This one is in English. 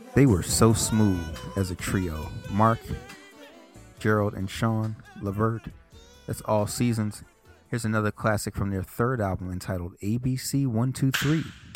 They were so smooth as a trio. Mark, Gerald, and Sean Levert. That's All Seasons. Here's another classic from their third album entitled ABC 123.